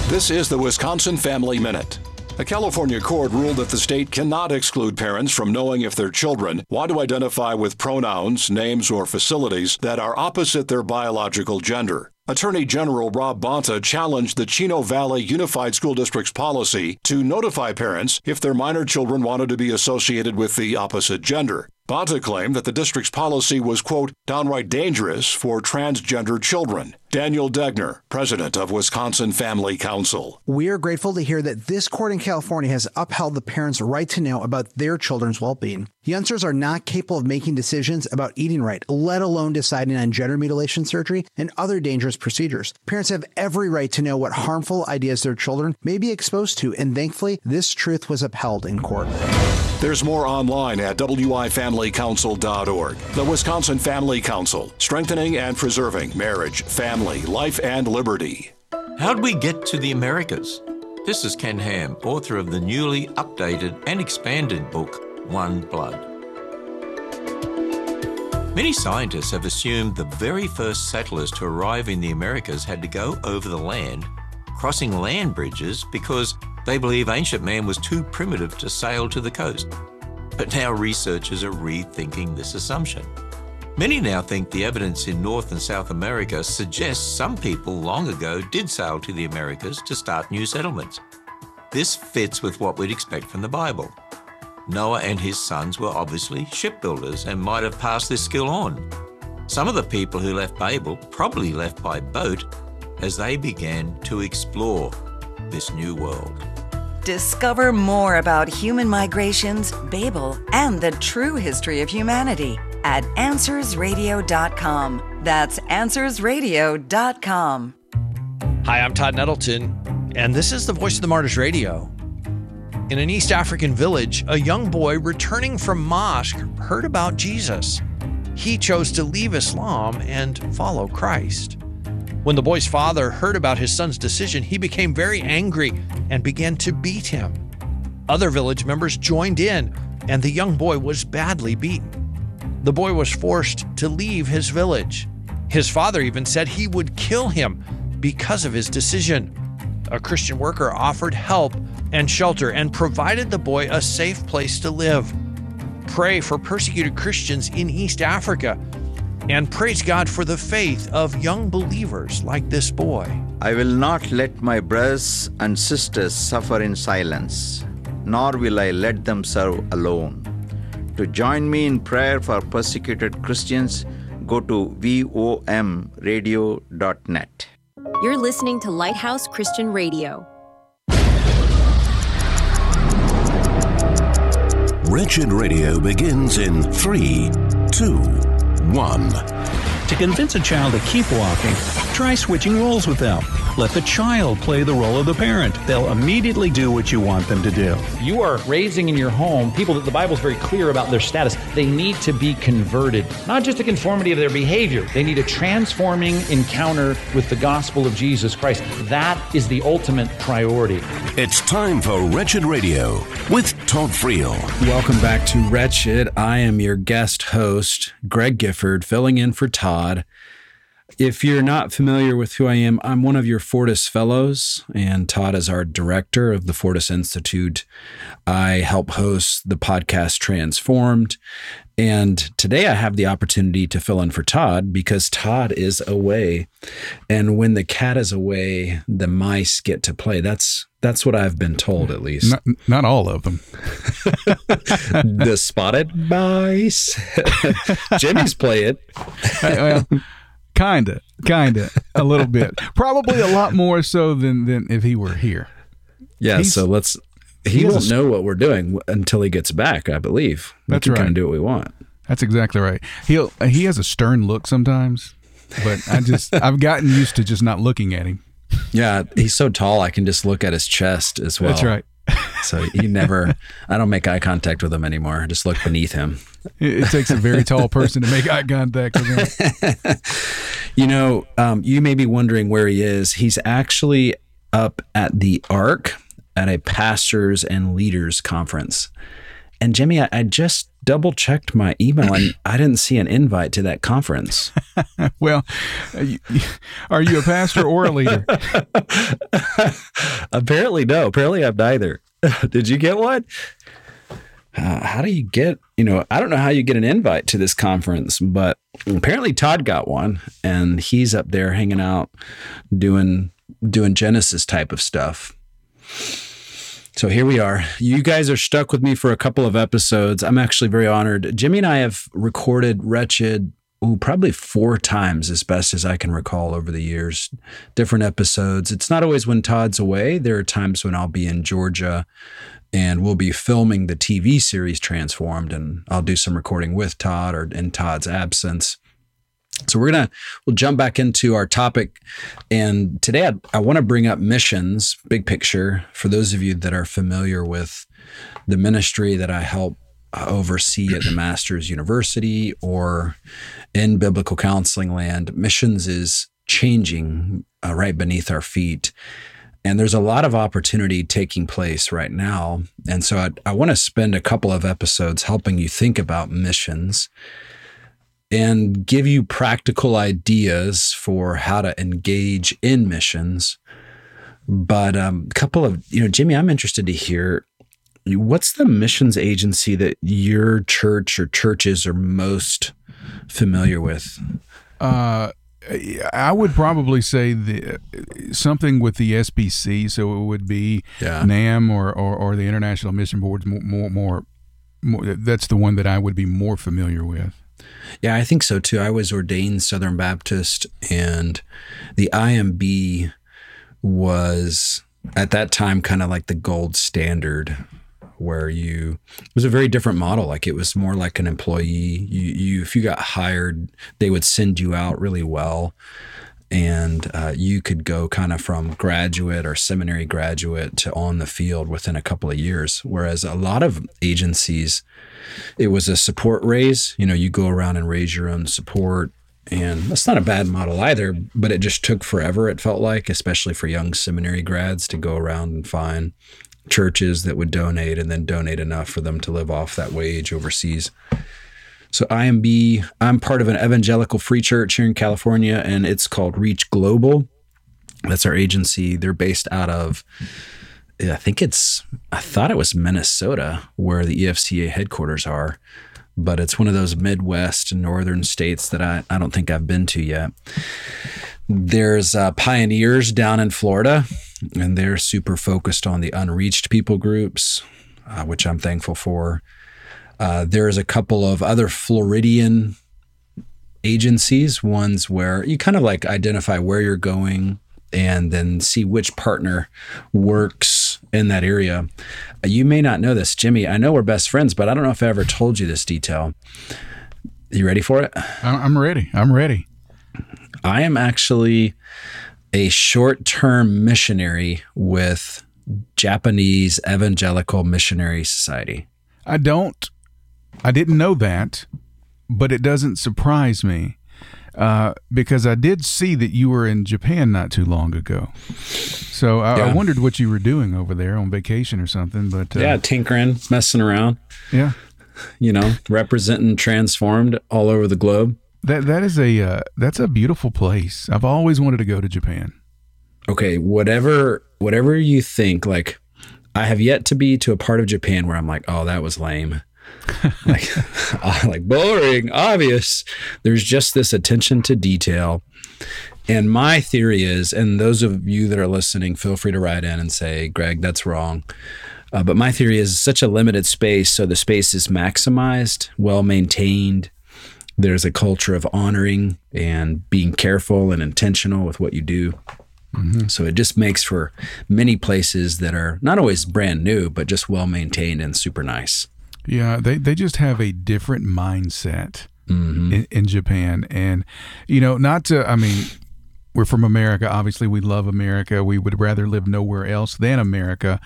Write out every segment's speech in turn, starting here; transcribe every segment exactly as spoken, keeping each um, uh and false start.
This is the Wisconsin Family Minute. A California court ruled that the state cannot exclude parents from knowing if their children want to identify with pronouns, names, or facilities that are opposite their biological gender. Attorney General Rob Bonta challenged the Chino Valley Unified School District's policy to notify parents if their minor children wanted to be associated with the opposite gender. Bonta claimed that the district's policy was, quote, downright dangerous for transgender children. Daniel Degner, president of Wisconsin Family Council. We are grateful to hear that this court in California has upheld the parents' right to know about their children's well-being. Youngsters are not capable of making decisions about eating right, let alone deciding on gender mutilation surgery and other dangerous procedures. Parents have every right to know what harmful ideas their children may be exposed to, and thankfully, this truth was upheld in court. There's more online at w i family council dot org. The Wisconsin Family Council, strengthening and preserving marriage, family, life, and liberty. How'd we get to the Americas? This is Ken Ham, author of the newly updated and expanded book, One Blood. Many scientists have assumed the very first settlers to arrive in the Americas had to go over the land, crossing land bridges because they believe ancient man was too primitive to sail to the coast. But now researchers are rethinking this assumption. Many now think the evidence in North and South America suggests some people long ago did sail to the Americas to start new settlements. This fits with what we'd expect from the Bible. Noah and his sons were obviously shipbuilders and might have passed this skill on. Some of the people who left Babel probably left by boat as they began to explore this new world. Discover more about human migrations, Babel, and the true history of humanity at answers radio dot com. That's answers radio dot com. Hi, I'm Todd Nettleton, and this is the Voice of the Martyrs Radio. In an East African village, a young boy returning from mosque heard about Jesus. He chose to leave Islam and follow Christ. When the boy's father heard about his son's decision, he became very angry and began to beat him. Other village members joined in, and the young boy was badly beaten. The boy was forced to leave his village. His father even said he would kill him because of his decision. A Christian worker offered help and shelter and provided the boy a safe place to live. Pray for persecuted Christians in East Africa, and praise God for the faith of young believers like this boy. I will not let my brothers and sisters suffer in silence, nor will I let them serve alone. To join me in prayer for persecuted Christians, go to vom radio dot net. You're listening to Lighthouse Christian Radio. Wretched Radio begins in three, two, one. To convince a child to keep walking, try switching roles with them. Let the child play the role of the parent. They'll immediately do what you want them to do. You are raising in your home people that the Bible is very clear about their status. They need to be converted, not just a conformity of their behavior. They need a transforming encounter with the gospel of Jesus Christ. That is the ultimate priority. It's time for Wretched Radio with Todd Friel. Welcome back to Wretched. I am your guest host, Greg Gifford, filling in for Todd. If you're not familiar with who I am, I'm one of your Fortis Fellows, and Todd is our director of the Fortis Institute. I help host the podcast Transformed, and today I have the opportunity to fill in for Todd because Todd is away, and when the cat is away, the mice get to play. That's that's what I've been told, at least. Not, not all of them. The spotted mice. Jimmy's play it. Well, Kinda, kinda, a little bit. Probably a lot more so than, than if he were here. Yeah, He's, so let's, he, he won't a, know what we're doing until he gets back, I believe. We that's can right. kind of do what we want. That's exactly right. He'll, he has a stern look sometimes, but I just, I've gotten used to just not looking at him. Yeah, he's so tall, I can just look at his chest as well. That's right. So he never, I don't make eye contact with him anymore. I just look beneath him. It, it takes a very tall person to make eye contact with him. You know, um, you may be wondering where he is. He's actually up at the Ark at a pastors and leaders conference. And Jimmy, I, I just double checked my email and I didn't see an invite to that conference. Well, are you a pastor or a leader? Apparently, no. Apparently, I'm neither. Did you get one? Uh, how do you get, you know, I don't know how you get an invite to this conference, but apparently Todd got one and he's up there hanging out doing doing Genesis type of stuff. So here we are. You guys are stuck with me for a couple of episodes. I'm actually very honored. Jimmy and I have recorded Wretched ooh, probably four times as best as I can recall over the years, different episodes. It's not always when Todd's away. There are times when I'll be in Georgia and we'll be filming the T V series Transformed, and I'll do some recording with Todd or in Todd's absence. So we're going to, we'll jump back into our topic. And today I, I want to bring up missions, big picture, for those of you that are familiar with the ministry that I help uh, oversee at the Masters University or in biblical counseling land. Missions is changing uh, right beneath our feet. And there's a lot of opportunity taking place right now. And so I, I want to spend a couple of episodes helping you think about missions and give you practical ideas for how to engage in missions. But um, a couple of, you know, Jimmy, I'm interested to hear, what's the missions agency that your church or churches are most familiar with? Uh, I would probably say the something with the S B C, so it would be yeah. NAM or, or or the International Mission Boards. More, more, more, more, that's the one that I would be more familiar with. Yeah, I think so too. I was ordained Southern Baptist, and the I M B was at that time kind of like the gold standard, where you, it was a very different model. Like it was more like an employee. You, you if you got hired, they would send you out really well. And uh, you could go kind of from graduate or seminary graduate to on the field within a couple of years. Whereas a lot of agencies, it was a support raise. You know, you go around and raise your own support. And that's not a bad model either, but it just took forever, it felt like, especially for young seminary grads to go around and find churches that would donate and then donate enough for them to live off that wage overseas. So I M B, I'm part of an evangelical free church here in California, and it's called Reach Global. That's our agency. They're based out of, I think it's, I thought it was Minnesota, where the E F C A headquarters are, but it's one of those Midwest and northern states that I, I don't think I've been to yet. There's uh, Pioneers down in Florida, and they're super focused on the unreached people groups, uh, which I'm thankful for. Uh, there's a couple of other Floridian agencies, ones where you kind of like identify where you're going and then see which partner works in that area. You may not know this, Jimmy. I know we're best friends, but I don't know if I ever told you this detail. You ready for it? I'm ready. I'm ready. I am actually a short-term missionary with Japanese Evangelical Missionary Society. I don't, I didn't know that, but it doesn't surprise me uh, because I did see that you were in Japan not too long ago. So I, yeah. I wondered what you were doing over there on vacation or something. But uh, yeah, tinkering, messing around. Yeah. You know, representing Transformed all over the globe. That that is a uh, that's a beautiful place. I've always wanted to go to Japan. Okay, whatever whatever you think, like I have yet to be to a part of Japan where I'm like, oh, that was lame. like, like boring, obvious. There's just this attention to detail. And my theory is, and those of you that are listening, feel free to write in and say, Greg, that's wrong. Uh, but my theory is such a limited space, so the space is maximized, well maintained. There's a culture of honoring and being careful and intentional with what you do. Mm-hmm. So it just makes for many places that are not always brand new, but just well maintained and super nice. Yeah, they, they just have a different mindset mm-hmm. in, in Japan. And, you know, not to, I mean, we're from America. Obviously, we love America. We would rather live nowhere else than America.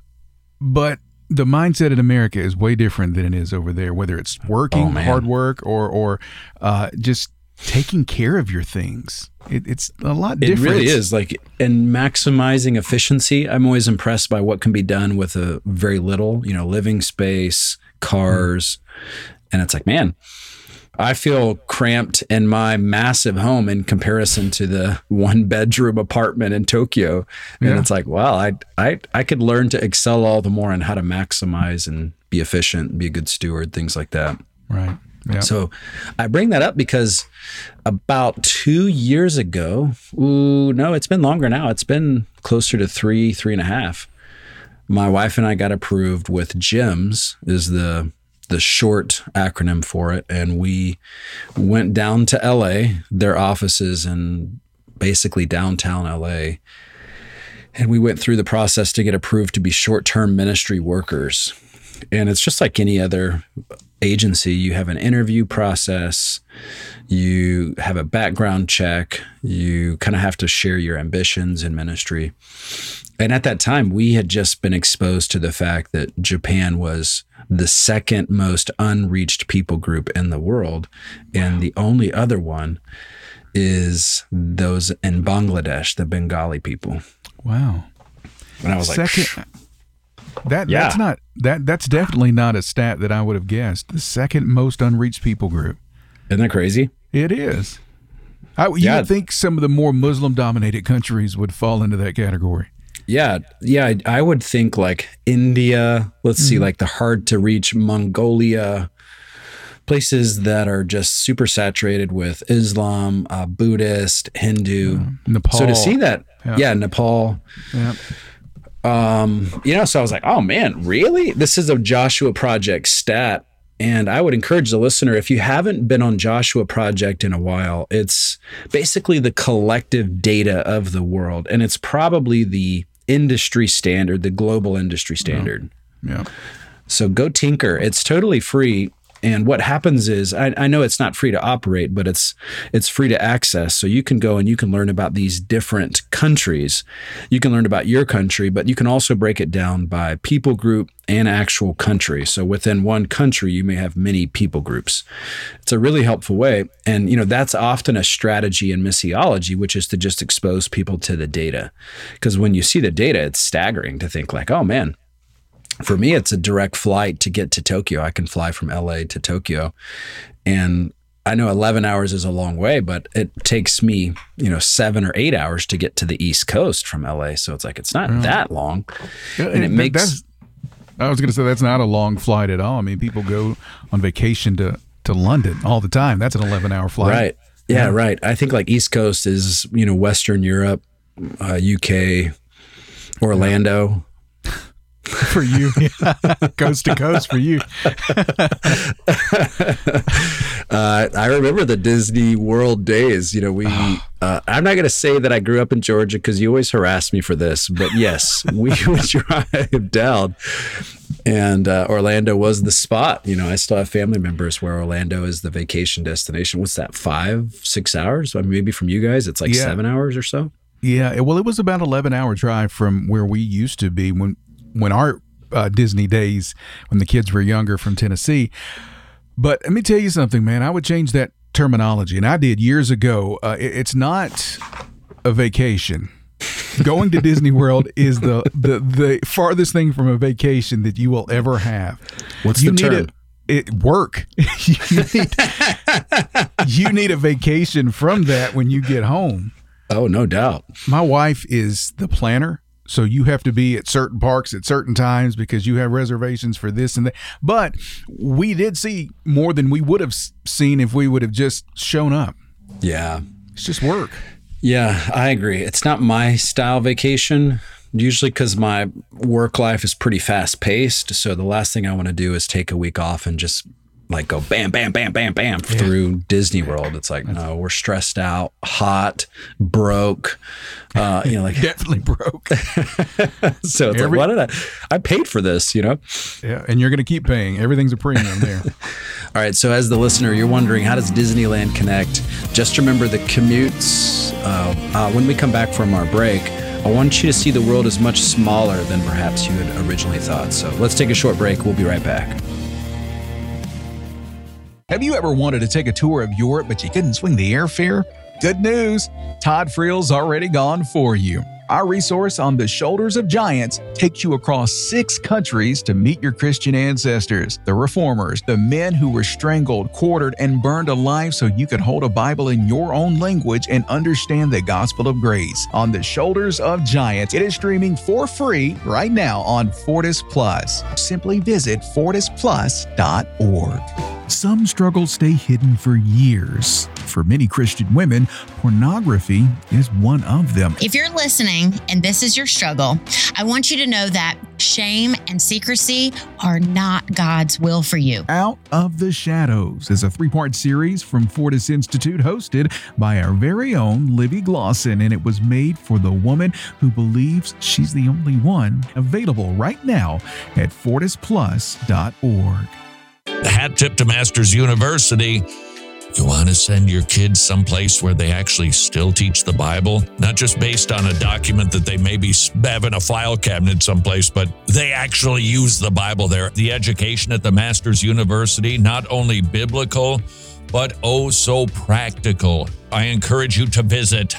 But the mindset in America is way different than it is over there, whether it's working, oh, hard work, or or uh, just taking care of your things. It, it's a lot different. It really is. Like, in maximizing efficiency, I'm always impressed by what can be done with a very little, you know, living space, cars, And it's like, man, I feel cramped in my massive home in comparison to the one bedroom apartment in Tokyo. And yeah. it's like, wow, I, I, I could learn to excel all the more on how to maximize and be efficient and be a good steward, things like that. Right. Yep. So I bring that up because about two years ago, ooh, no, it's been longer now. It's been closer to three, three and a half. My wife and I got approved with GEMS, is the the short acronym for it. And we went down to L A, their offices in basically downtown L A. And we went through the process to get approved to be short-term ministry workers. And it's just like any other agency. You have an interview process, you have a background check, you kind of have to share your ambitions in ministry. And at that time, we had just been exposed to the fact that Japan was the second most unreached people group in the world. Wow. And the only other one is those in Bangladesh, the Bengali people. Wow. And I was second, like, that yeah. that's not that that's definitely not a stat that I would have guessed. The second most unreached people group. Isn't that crazy? It is. I, you yeah. would think some of the more Muslim-dominated countries would fall into that category. Yeah, yeah, I would think like India, let's mm-hmm. see, like the hard to reach Mongolia, places that are just super saturated with Islam, uh, Buddhist, Hindu. Yeah. Nepal. So to see that, yeah, yeah Nepal. Yeah. Um, you know, so I was like, oh man, really? This is a Joshua Project stat. And I would encourage the listener, if you haven't been on Joshua Project in a while, it's basically the collective data of the world. And it's probably the industry standard, the global industry standard. Yeah. yeah. So go tinker. It's totally free. And what happens is, I, I know it's not free to operate, but it's it's free to access. So you can go and you can learn about these different countries. You can learn about your country, but you can also break it down by people group and actual country. So within one country, you may have many people groups. It's a really helpful way. And, you know, that's often a strategy in missiology, which is to just expose people to the data. Because when you see the data, it's staggering to think like, oh man, for me, it's a direct flight to get to Tokyo. I can fly from L A to Tokyo. And I know eleven hours is a long way, but it takes me, you know, seven or eight hours to get to the East Coast from L A. So it's like, it's not mm. that long. Yeah, and it makes... That's, I was going to say, that's not a long flight at all. I mean, people go on vacation to, to London all the time. That's an eleven hour flight. Right. Yeah, yeah, right. I think like East Coast is, you know, Western Europe, uh, U K, Orlando. Yeah. For you, yeah. Coast to coast for you. uh, I remember the Disney World days. You know, we. Uh, I'm not going to say that I grew up in Georgia because you always harass me for this, but yes, we would drive down, and uh, Orlando was the spot. You know, I still have family members where Orlando is the vacation destination. What's that? Five, six hours? I mean, maybe from you guys, it's like yeah. seven hours or so. Yeah. Well, it was about an eleven hour drive from where we used to be when. when our uh, Disney days, when the kids were younger, from Tennessee. But let me tell you something, man, I would change that terminology. And I did years ago. Uh, it, it's not a vacation. Going to Disney World is the, the, the farthest thing from a vacation that you will ever have. What's you the need term? A, it work. you, need, you need a vacation from that when you get home. Oh, no doubt. My wife is the planner. So you have to be at certain parks at certain times because you have reservations for this and that. But we did see more than we would have seen if we would have just shown up. Yeah. It's just work. Yeah, I agree. It's not my style vacation, usually because my work life is pretty fast paced. So the last thing I want to do is take a week off and just like go bam, bam, bam, bam, bam yeah. through Disney World. It's like, no, we're stressed out, hot, broke, uh, you know, like definitely broke. So it's Every, like, why did I, I paid for this, you know? Yeah. And you're going to keep paying. Everything's a premium there. All right. So as the listener, you're wondering, how does Disneyland connect? Just remember the commutes. Uh, uh, when we come back from our break, I want you to see the world as much smaller than perhaps you had originally thought. So let's take a short break. We'll be right back. Have you ever wanted to take a tour of Europe, but you couldn't swing the airfare? Good news, Todd Frill's already gone for you. Our resource on the shoulders of giants takes you across six countries to meet your Christian ancestors, the reformers, the men who were strangled, quartered, and burned alive so you could hold a Bible in your own language and understand the gospel of grace. On the shoulders of giants, it is streaming for free right now on Fortis Plus. Simply visit fortis plus dot org. Some struggles stay hidden for years. For many Christian women, pornography is one of them. If you're listening and this is your struggle, I want you to know that shame and secrecy are not God's will for you. Out of the Shadows is a three-part series from Fortis Institute hosted by our very own Libby Glosson, and it was made for the woman who believes she's the only one. Available right now at fortis plus dot org. The hat tip to Masters University. You want to send your kids someplace where they actually still teach the Bible, not just based on a document that they maybe have in a file cabinet someplace, but they actually use the Bible there. The education at the Masters University, not only biblical, but oh so practical. I encourage you to visit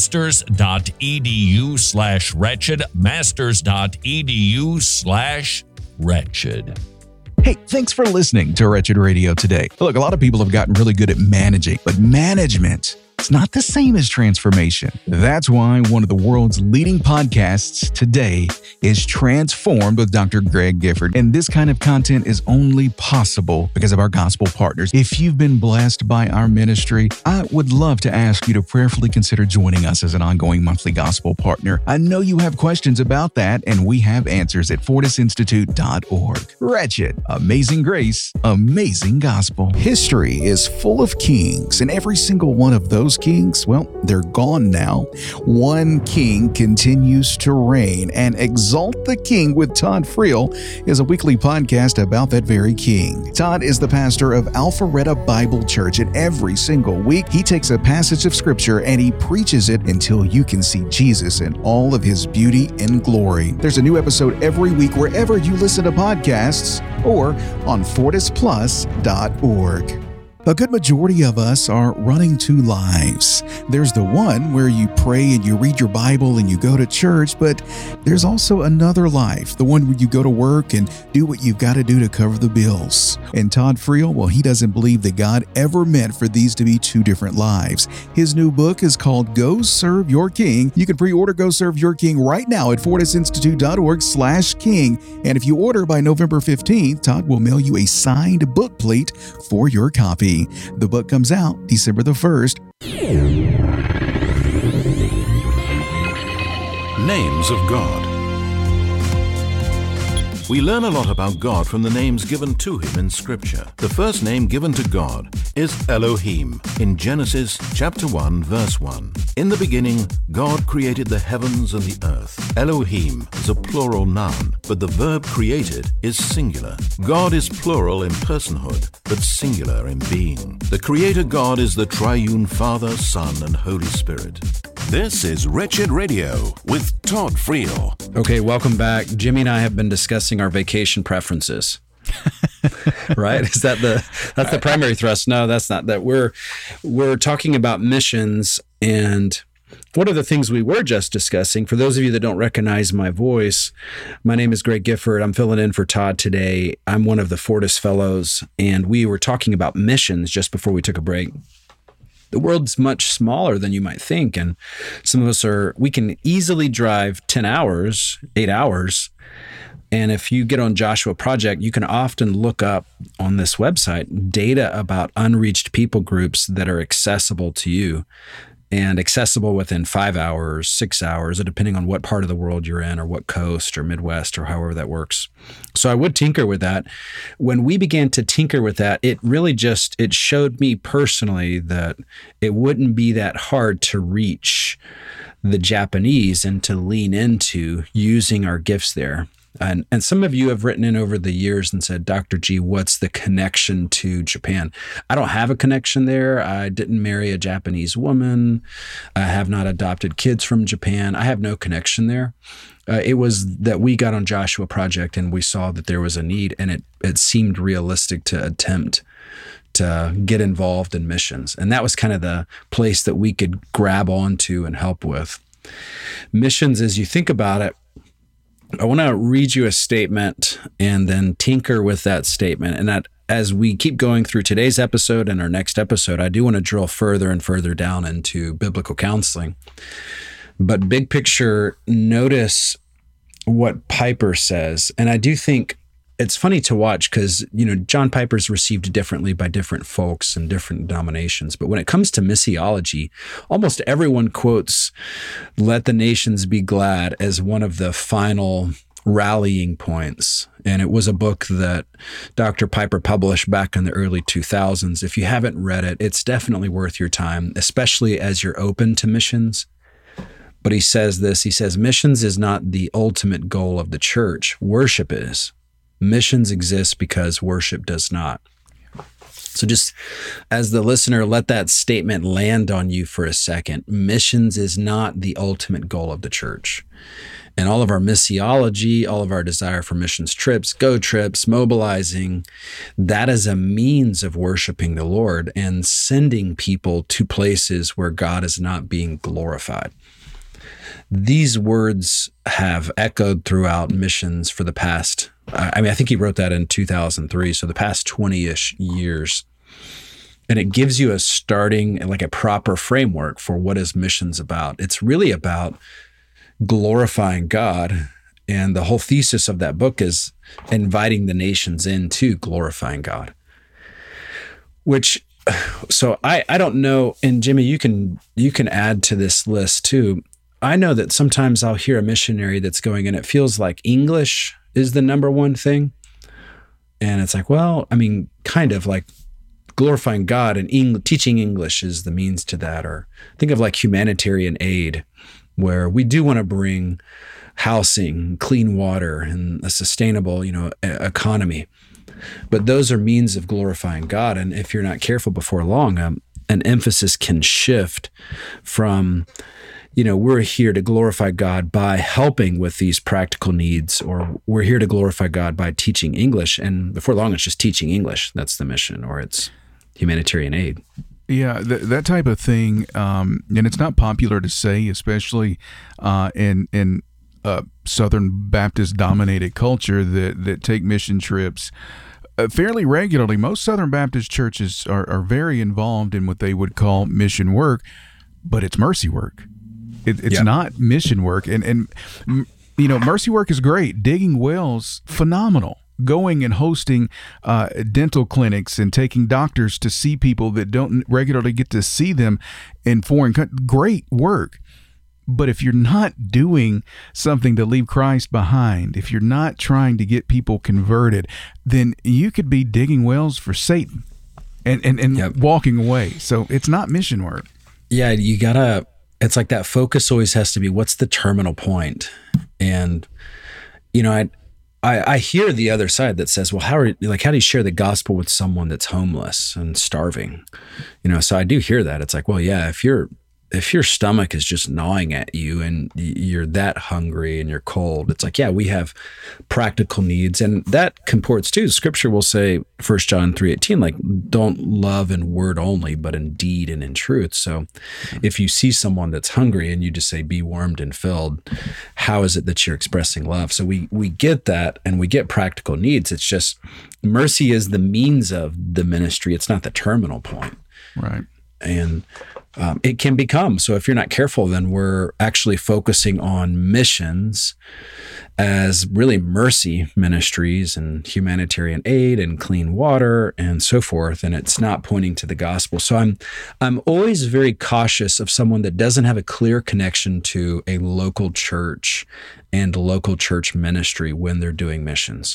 masters.edu slash wretched, masters.edu slash wretched. Hey, thanks for listening to Wretched Radio today. Look, a lot of people have gotten really good at managing, but management, it's not the same as transformation. That's why one of the world's leading podcasts today is Transformed with Doctor Greg Gifford. And this kind of content is only possible because of our gospel partners. If you've been blessed by our ministry, I would love to ask you to prayerfully consider joining us as an ongoing monthly gospel partner. I know you have questions about that, and we have answers at fortis institute dot org. Wretched, amazing grace, amazing gospel. History is full of kings, and every single one of those kings, well, they're gone now. One king continues to reign, and Exalt the King with Todd Friel is a weekly podcast about that very king. Todd is the pastor of Alpharetta Bible Church, and every single week he takes a passage of scripture and he preaches it until you can see Jesus in all of his beauty and glory. There's a new episode every week wherever you listen to podcasts or on fortis plus dot org. A good majority of us are running two lives. There's the one where you pray and you read your Bible and you go to church, but there's also another life, the one where you go to work and do what you've got to do to cover the bills. And Todd Friel, well, he doesn't believe that God ever meant for these to be two different lives. His new book is called Go Serve Your King. You can pre-order Go Serve Your King right now at fortis institute dot org slash king. And if you order by November fifteenth, Todd will mail you a signed book plate for your copy. The book comes out December the first. Names of God. We learn a lot about God from the names given to him in Scripture. The first name given to God is Elohim in Genesis chapter one, verse one. In the beginning, God created the heavens and the earth. Elohim is a plural noun, but the verb created is singular. God is plural in personhood, but singular in being. The Creator God is the triune Father, Son, and Holy Spirit. This is Wretched Radio with Todd Friel. Okay, welcome back. Jimmy and I have been discussing our vacation preferences. Right? Is that the that's the primary thrust? No, that's not that. We're we're talking about missions, and one of the things we were just discussing, for those of you that don't recognize my voice, my name is Greg Gifford. I'm filling in for Todd today. I'm one of the Fortis Fellows, and we were talking about missions just before we took a break. The world's much smaller than you might think, and some of us are, we can easily drive ten hours, eight hours, and if you get on Joshua Project, you can often look up on this website data about unreached people groups that are accessible to you, and accessible within five hours, six hours, depending on what part of the world you're in or what coast or Midwest or however that works. So I would tinker with that. When we began to tinker with that, it really just, it showed me personally that it wouldn't be that hard to reach the Japanese and to lean into using our gifts there. And, and some of you have written in over the years and said, Doctor G, what's the connection to Japan? I don't have a connection there. I didn't marry a Japanese woman. I have not adopted kids from Japan. I have no connection there. Uh, it was that we got on Joshua Project and we saw that there was a need, and it, it seemed realistic to attempt to get involved in missions. And that was kind of the place that we could grab onto and help with. Missions, as you think about it, I want to read you a statement and then tinker with that statement. And that, as we keep going through today's episode and our next episode, I do want to drill further and further down into biblical counseling. But big picture, notice what Piper says. And I do think it's funny to watch because, you know, John Piper's received differently by different folks and different denominations. But when it comes to missiology, almost everyone quotes "Let the Nations Be Glad" as one of the final rallying points. And it was a book that Doctor Piper published back in the early two thousands. If you haven't read it, it's definitely worth your time, especially as you're open to missions. But he says this, he says, missions is not the ultimate goal of the church. Worship is. Missions exist because worship does not. So just as the listener, let that statement land on you for a second. Missions is not the ultimate goal of the church. And all of our missiology, all of our desire for missions trips, go trips, mobilizing, that is a means of worshiping the Lord and sending people to places where God is not being glorified. These words have echoed throughout missions for the past, I mean, I think he wrote that in two thousand three, so the past twenty-ish years. And it gives you a starting, like a proper framework for what is missions about. It's really about glorifying God. And the whole thesis of that book is inviting the nations into glorifying God. Which, so I, I don't know, and Jimmy, you can you can add to this list too. I know that sometimes I'll hear a missionary that's going, and it feels like English is the number one thing. And it's like, well, I mean, kind of like glorifying God and Eng- teaching English is the means to that. Or think of like humanitarian aid, where we do want to bring housing, clean water, and a sustainable, you know, economy. But those are means of glorifying God. And if you're not careful before long, um, an emphasis can shift from, you know, we're here to glorify God by helping with these practical needs, or we're here to glorify God by teaching English. And before long, it's just teaching English. That's the mission, or it's humanitarian aid. Yeah, th- that type of thing. Um, and it's not popular to say, especially uh, in in uh, Southern Baptist dominated culture that, that take mission trips uh, fairly regularly. Most Southern Baptist churches are, are very involved in what they would call mission work, but it's mercy work. It, it's yeah. not mission work. And, and, you know, mercy work is great. Digging wells, phenomenal. Going and hosting uh, dental clinics and taking doctors to see people that don't regularly get to see them in foreign countries, great work. But if you're not doing something to leave Christ behind, if you're not trying to get people converted, then you could be digging wells for Satan and, and, and yep. walking away. So it's not mission work. Yeah, you gotta, it's like that focus always has to be, what's the terminal point? And, you know, I, I, I hear the other side that says, well, how are like how do you share the gospel with someone that's homeless and starving? You know, so I do hear that. It's like, well, yeah, if you're if your stomach is just gnawing at you and you're that hungry and you're cold, it's like, yeah, we have practical needs. And that comports too. Scripture will say, First John three eighteen, like, don't love in word only, but in deed and in truth. So if you see someone that's hungry and you just say, be warmed and filled, how is it that you're expressing love? So we we get that, and we get practical needs. It's just mercy is the means of the ministry. It's not the terminal point. Right. And um, it can become, so if you're not careful, then we're actually focusing on missions as really mercy ministries and humanitarian aid and clean water and so forth, and it's not pointing to the gospel. So I'm I'm always very cautious of someone that doesn't have a clear connection to a local church and local church ministry when they're doing missions.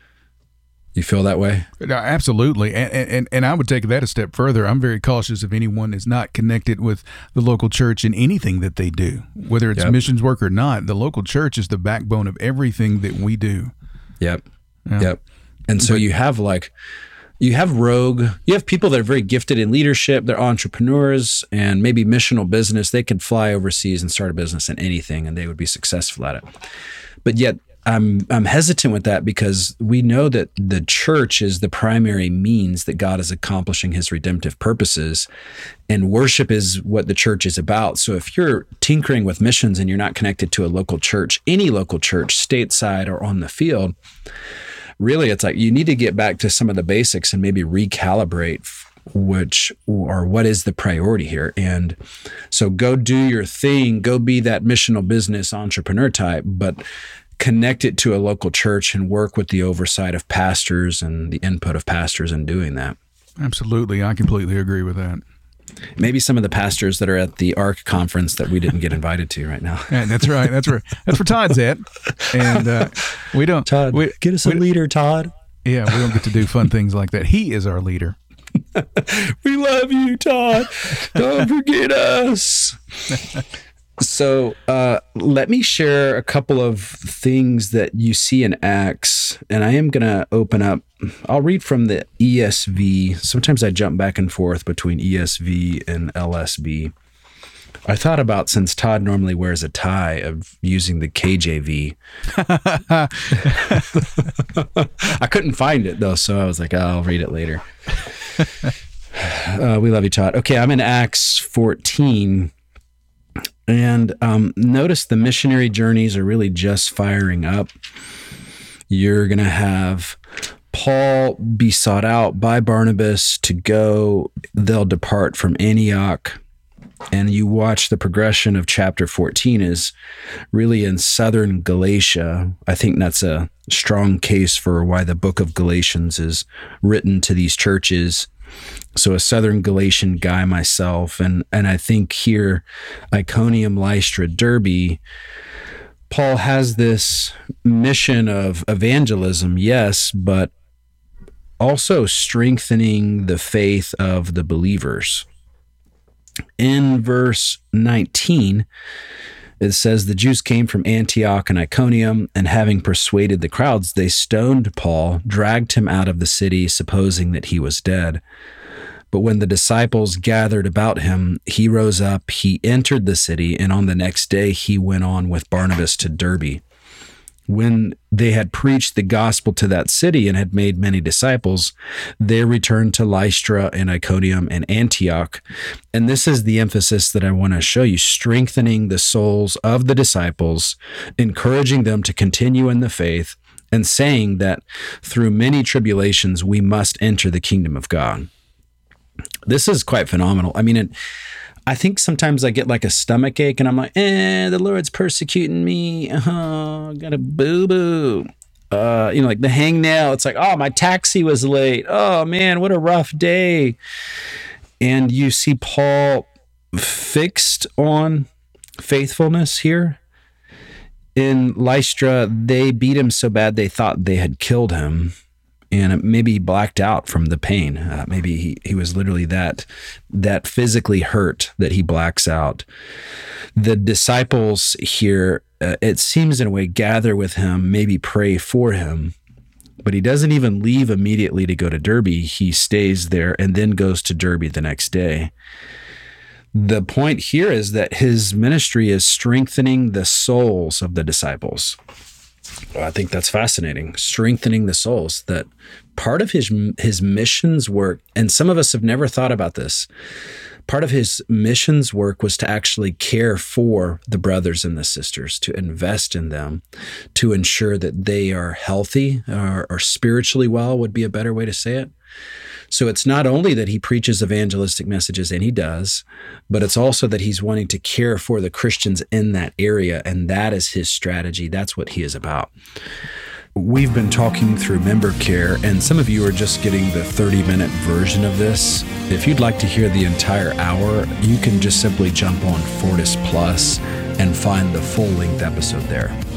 You feel that way? No, absolutely. And, and and I would take that a step further. I'm very cautious of anyone that's not connected with the local church in anything that they do, whether it's yep. missions work or not. The local church is the backbone of everything that we do. Yep. Yeah. Yep. And so but, you have like, you have rogue, you have people that are very gifted in leadership. They're entrepreneurs and maybe missional business. They could fly overseas and start a business in anything and they would be successful at it. But yet, I'm I'm hesitant with that because we know that the church is the primary means that God is accomplishing his redemptive purposes, and worship is what the church is about. So if you're tinkering with missions and you're not connected to a local church, any local church, stateside or on the field, really it's like you need to get back to some of the basics and maybe recalibrate which or what is the priority here. And so go do your thing, go be that missional business entrepreneur type, but connect it to a local church and work with the oversight of pastors and the input of pastors in doing that. Absolutely. I completely agree with that. Maybe some of the pastors that are at the ARC conference that we didn't get invited to right now. Yeah, that's right. That's where that's where Todd's at. And uh, we don't Todd, we, get us a we, leader, Todd. Yeah, we don't get to do fun things like that. He is our leader. We love you, Todd. Don't forget us. So uh, let me share a couple of things that you see in Acts, and I am going to open up. I'll read from the E S V. Sometimes I jump back and forth between E S V and L S B. I thought about, since Todd normally wears a tie, of using the K J V. I couldn't find it, though, so I was like, oh, I'll read it later. Uh, we love you, Todd. Okay, I'm in Acts fourteen. And um, notice the missionary journeys are really just firing up. You're going to have Paul be sought out by Barnabas to go. They'll depart from Antioch. And you watch the progression of chapter fourteen is really in southern Galatia. I think that's a strong case for why the book of Galatians is written to these churches. So a southern Galatian guy myself, and and I think here, Iconium, Lystra, Derbe, Paul has this mission of evangelism, yes, but also strengthening the faith of the believers. In verse nineteen, it says, the Jews came from Antioch and Iconium, and having persuaded the crowds, they stoned Paul, dragged him out of the city, supposing that he was dead. But when the disciples gathered about him, he rose up, he entered the city, and on the next day he went on with Barnabas to Derbe. When they had preached the gospel to that city and had made many disciples, they returned to Lystra and Iconium and Antioch. And this is the emphasis that I want to show you: strengthening the souls of the disciples, encouraging them to continue in the faith, and saying that through many tribulations we must enter the kingdom of God. This is quite phenomenal. I mean, it, I think sometimes I get like a stomach ache and I'm like, eh, the Lord's persecuting me. Oh, got a boo-boo. Uh, you know, like the hangnail. It's like, oh, my taxi was late. Oh, man, what a rough day. And you see Paul fixed on faithfulness here. In Lystra, they beat him so bad they thought they had killed him. And maybe he blacked out from the pain. Uh, maybe he, he was literally that that physically hurt that he blacks out. The disciples here, uh, it seems in a way, gather with him, maybe pray for him. But he doesn't even leave immediately to go to Derbe. He stays there and then goes to Derbe the next day. The point here is that his ministry is strengthening the souls of the disciples. I think that's fascinating. Strengthening the souls. That part of his his missions work, and some of us have never thought about this, part of his missions work was to actually care for the brothers and the sisters, to invest in them, to ensure that they are healthy or, or spiritually well would be a better way to say it. So it's not only that he preaches evangelistic messages, and he does, but it's also that he's wanting to care for the Christians in that area, and that is his strategy. That's what he is about. We've been talking through member care, and some of you are just getting the thirty-minute version of this. If you'd like to hear the entire hour, you can just simply jump on Fortis Plus and find the full-length episode there.